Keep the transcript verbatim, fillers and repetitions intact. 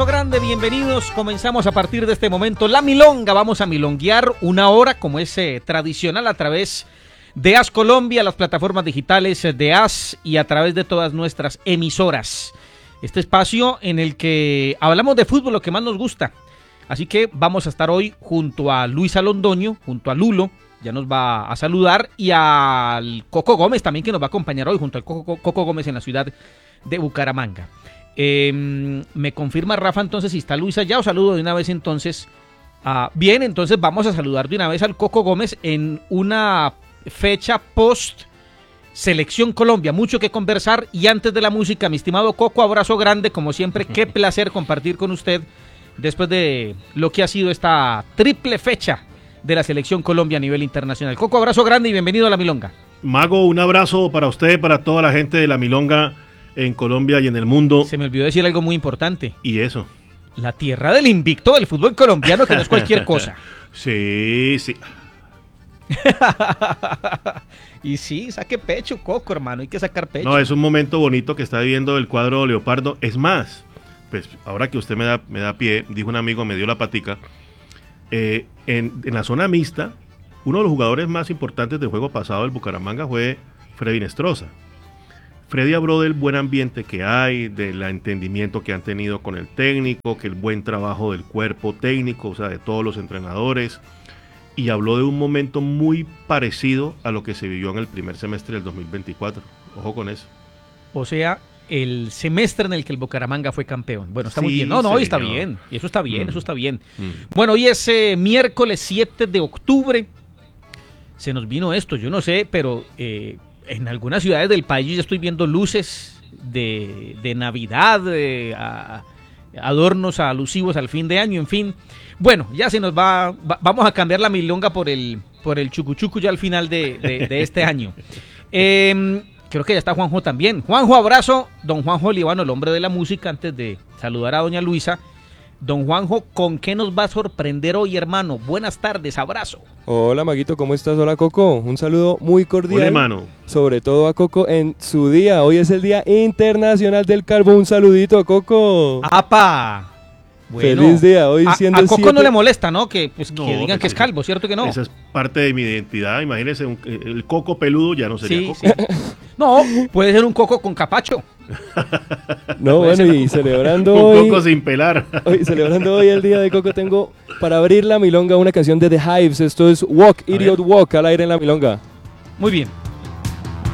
abrazo grande, bienvenidos. Comenzamos a partir de este momento La Milonga. Vamos a milonguear una hora como es eh, tradicional a través de A S Colombia, las plataformas digitales de A S y a través de todas nuestras emisoras. Este espacio en el que hablamos de fútbol, lo que más nos gusta. Así que vamos a estar hoy junto a Luisa Londoño, junto a Lulo, ya nos va a saludar, y al Coco Gómez también, que nos va a acompañar hoy junto al Coco, Coco Gómez en la ciudad de Bucaramanga. Eh, me confirma Rafa entonces si está Luisa ya, o saludo de una vez entonces. Ah, bien, entonces vamos a saludar de una vez al Coco Gómez en una fecha post Selección Colombia, mucho que conversar. Y antes de la música, mi estimado Coco, abrazo grande, como siempre, qué placer compartir con usted después de lo que ha sido esta triple fecha de la Selección Colombia a nivel internacional. Coco, abrazo grande y bienvenido a La Milonga. Mago, un abrazo para usted, para toda la gente de La Milonga en Colombia y en el mundo. Se me olvidó decir algo muy importante. ¿Y eso? La tierra del invicto del fútbol colombiano, que no es cualquier cosa. Sí, sí. Y sí, saque pecho, Coco, hermano, hay que sacar pecho. No, es un momento bonito que está viviendo el cuadro Leopardo. Es más, pues ahora que usted me da, me da pie, dijo un amigo, me dio la patica, eh, en, en la zona mixta, uno de los jugadores más importantes del juego pasado del Bucaramanga fue Freddy Nestroza. Freddy habló del buen ambiente que hay, del entendimiento que han tenido con el técnico, que el buen trabajo del cuerpo técnico, o sea, de todos los entrenadores, y habló de un momento muy parecido a lo que se vivió en el primer semestre del dos mil veinticuatro. Ojo con eso. O sea, el semestre en el que el Bucaramanga fue campeón. Bueno, está Sí, muy bien. No, no, hoy está señor. bien. Y eso está bien, Mm. eso está bien. Mm. Bueno, hoy es eh, miércoles siete de octubre. Se nos vino esto, yo no sé, pero eh, en algunas ciudades del país yo ya estoy viendo luces de, de Navidad, de, a, adornos alusivos al fin de año, en fin. Bueno, ya se nos va, va vamos a cambiar la milonga por el, por el chucuchucu ya al final de, de, de este año. Eh, creo que ya está Juanjo también. Juanjo, abrazo. Don Juanjo Olivano, el hombre de la música, antes de saludar a doña Luisa. Don Juanjo, ¿con qué nos va a sorprender hoy, hermano? Buenas tardes, abrazo. Hola, Maguito, ¿cómo estás? Hola, Coco. Un saludo muy cordial. Hola, hermano. Sobre todo a Coco en su día. Hoy es el Día Internacional del Calvo. Un saludito, Coco. ¡Apa! Bueno, feliz día. Hoy a, siendo a el Coco siete... no le molesta, ¿no? Que, pues, No, que digan que es calvo, ¿cierto que no? Esa es parte de mi identidad. Imagínese, un, el Coco peludo ya no sería Sí, Coco. sí. No, puede ser un Coco con capacho. No, bueno, y celebrando Un hoy, Coco sin pelar. hoy, celebrando hoy el Día de Coco, tengo para abrir la milonga una canción de The Hives. Esto es Walk, A Idiot ver. Walk, al aire en la milonga. Muy bien.